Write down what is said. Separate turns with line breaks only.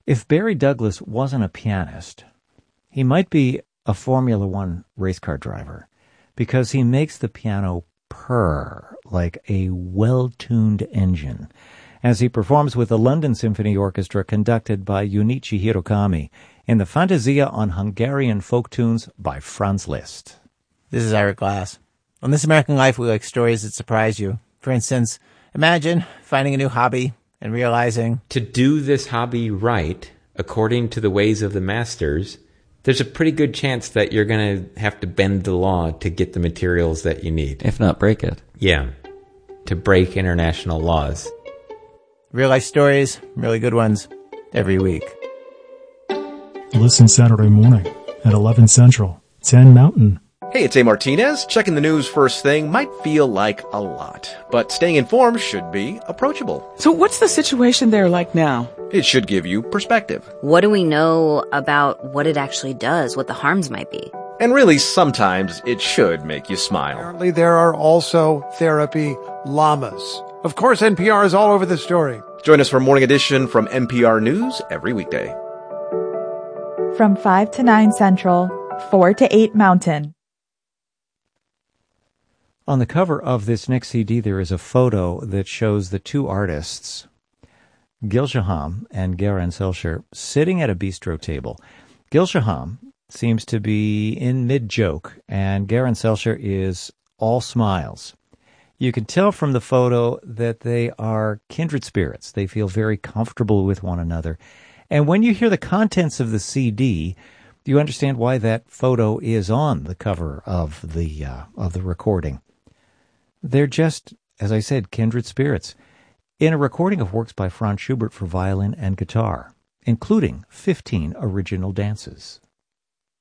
If Barry Douglas wasn't a pianist, he might be a Formula One race car driver, because he makes the piano purr like a well-tuned engine as he performs with the London Symphony Orchestra conducted by Junichi Hirokami in the Fantasia on Hungarian Folk Tunes by Franz Liszt.
This is Ira Glass. On This American Life, we like stories that surprise you. For instance, imagine finding a new hobby and realizing
to do this hobby right, according to the ways of the masters, there's a pretty good chance that you're going to have to bend the law to get the materials that you need.
If not break it.
Yeah, to break international laws.
Real life stories, really good ones, every week.
Listen Saturday morning at 11 Central, 10 Mountain.
Hey, it's A. Martinez. Checking the news first thing might feel like a lot, but staying informed should be approachable.
So what's the situation there like now?
It should give you perspective.
What do we know about what it actually does, what the harms might be?
And really, sometimes it should make you smile.
Apparently, there are also therapy llamas. Of course, NPR is all over the story.
Join us for Morning Edition from NPR News every weekday.
From 5 to 9 Central, 4 to 8 Mountain.
On the cover of this next CD, there is a photo that shows the two artists, Gil Shaham and Garen Selcher, sitting at a bistro table. Gil Shaham seems to be in mid-joke, and Garen Selcher is all smiles. You can tell from the photo that they are kindred spirits. They feel very comfortable with one another. And when you hear the contents of the CD, you understand why that photo is on the cover of the recording. They're just, as I said, kindred spirits in a recording of works by Franz Schubert for violin and guitar, including 15 original dances.